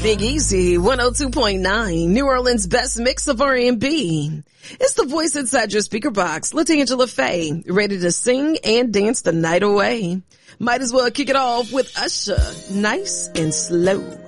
Big Easy, 102.9, New Orleans' best mix of R&B. It's the voice inside your speaker box, LaTangela Faye, ready to sing and dance the night away. Might as well kick it off with Usher, Nice and Slow.